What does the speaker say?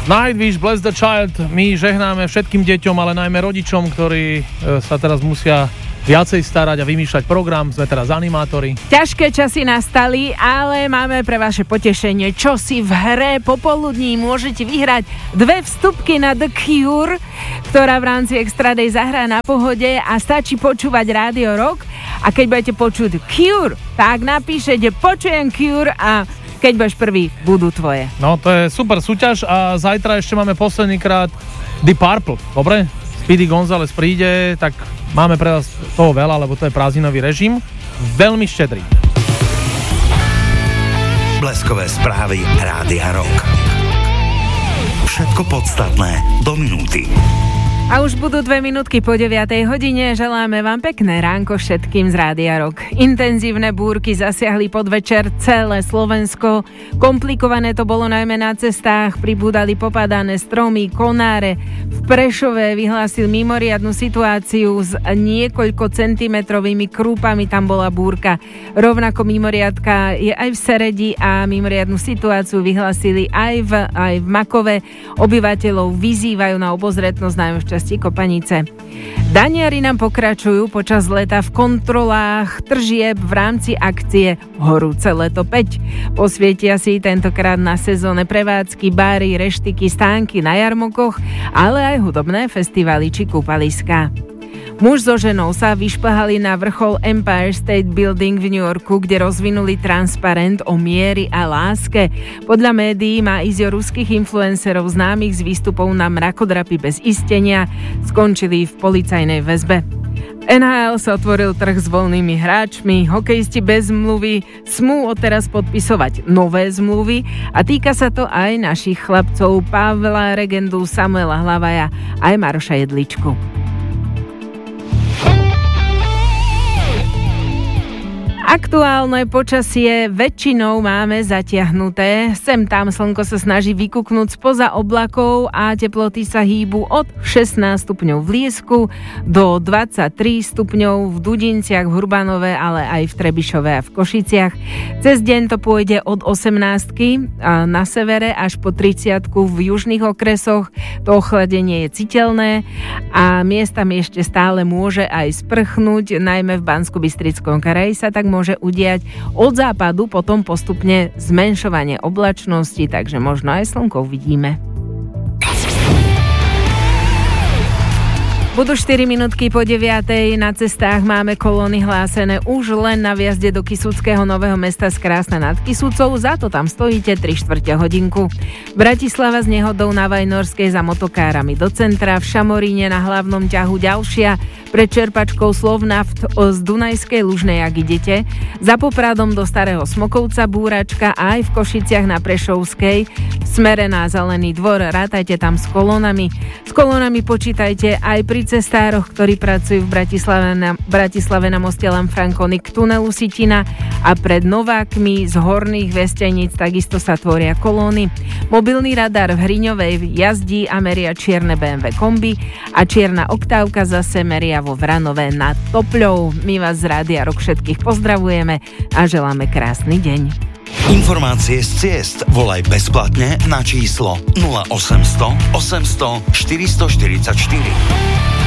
Nightwish, Bless the Child. My žehnáme všetkým deťom, ale najmä rodičom, ktorí sa teraz musia viacej starať a vymýšľať program. Sme teraz animátori. Ťažké časy nastali, ale máme pre vaše potešenie. Čo si v hre popoludní môžete vyhrať 2 vstupky na The Cure, ktorá v rámci Extra Day zahrá na Pohode a stačí počúvať Rádio Rock. A keď budete počuť Cure, tak napíšete počujem Cure a keď budeš prvý, budú tvoje. No, to je super súťaž a zajtra ešte máme posledný krát Deep Purple, dobre? Speedy González príde, tak máme pre vás toho veľa, lebo to je prázdninový režim. Veľmi štedrý. Bleskové správy Rádia Rock. Všetko podstatné do minúty. A už budú 2 minútky po 9 hodine. Želáme vám pekné ránko všetkým z Rádia Rock. Intenzívne búrky zasiahli podvečer celé Slovensko. Komplikované to bolo najmä na cestách. Pribúdali popadané stromy, konáre. V Prešove vyhlásil mimoriadnu situáciu s niekoľko centimetrovými krúpami. Tam bola búrka. Rovnako mimoriadka je aj v Seredi a mimoriadnu situáciu vyhlásili aj v Makove. Obyvateľov vyzývajú na obozretnosť najmä v časti Kopanice. Daniari nám pokračujú počas leta v kontrolách tržieb v rámci akcie Horúce leto 5. Posvietia si tentokrát na sezóne prevádzky, báry, reštiky, stánky na jarmokoch, ale aj hudobné festivaly či kúpaliská. Muž so ženou sa vyšplhali na vrchol Empire State Building v New Yorku, kde rozvinuli transparent o miery a láske. Podľa médií má ísť o ruských influencerov známych z výstupov na mrakodrapy bez istenia. Skončili v policajnej väzbe. V NHL sa otvoril trh s voľnými hráčmi, hokejisti bez zmluvy smú odteraz podpisovať nové zmluvy a týka sa to aj našich chlapcov Pavla Regendu, Samuela Hlavaja aj Maroša Jedličku. Aktuálne počasie väčšinou máme zatiahnuté. Sem tam slnko sa snaží vykuknúť spoza oblakov a teploty sa hýbu od 16 stupňov v Liesku do 23 stupňov v Dudinciach, v Hurbanove, ale aj v Trebišove a v Košiciach. Cez deň to pôjde od 18 na severe až po 30 v južných okresoch. To ochladenie je citeľné a miestami ešte stále môže aj sprchnúť, najmä v Banskobystrickom kraji sa tak môže udiať. Od západu potom postupne zmenšovanie oblačnosti, takže možno aj slnko uvidíme. Budú 4 minútky po 9. Na cestách máme kolóny hlásené už len na vjazde do Kysuckého Nového Mesta z Krásna nad Kysucou, za to tam stojíte 3/4 hodinku. Bratislava s nehodou na Vajnorskej za motokárami do centra, v Šamoríne na hlavnom ťahu ďalšia, pred čerpačkou Slovnaft z Dunajskej Lužnej, ak idete, za Popradom do Starého Smokovca búračka a aj v Košiciach na Prešovskej v smere na Zelený dvor, rátajte tam s kolónami. S kolónami počítajte aj pri cestároch, ktorí pracujú v Bratislave na moste Lanfranconi k tunelu Sitina a pred Novákmi z Horných Vesteníc takisto sa tvoria kolóny. Mobilný radar v Hriňovej jazdí a meria čierne BMW kombi a čierna oktávka zase meria vo Vranove nad Topľou. My vás z Rádia Rock všetkých pozdravujeme a želáme krásny deň. Informácie z ciest volaj bezplatne na číslo 0800 800 444.